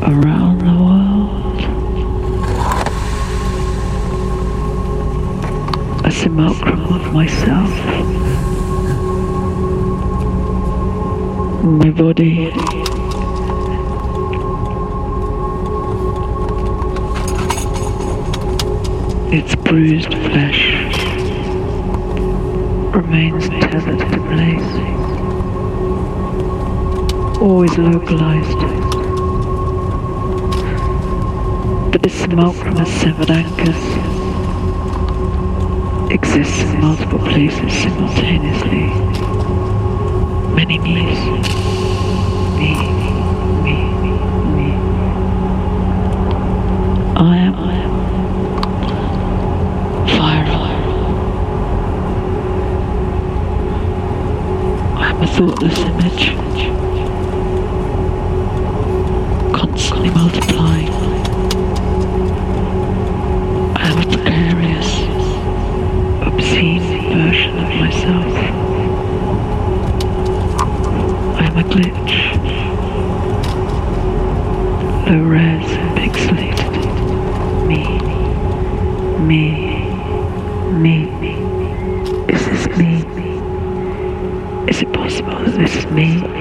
around the world. A simulacrum of myself. My body its bruised flesh remains tethered in place, always localized. But this simulacrum of severed anchors exists in multiple places simultaneously. Many me's. Me. I am fire. I am a thoughtless image, constantly multiplying. I am a precarious, obscene version of myself. I am a glitch, low-res, pixelated. Me. Is this me? Is it possible that this is me?